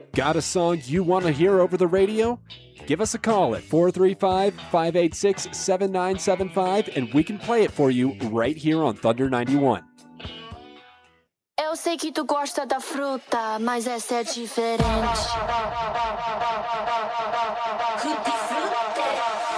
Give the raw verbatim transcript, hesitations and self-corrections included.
Got a song you want to hear over the radio? Give us a call at four three five, five eight six, seven nine seven five and we can play it for you right here on Thunder ninety-one. Eu sei que tu gosta da fruta, mas essa é diferente. Tutti frutti.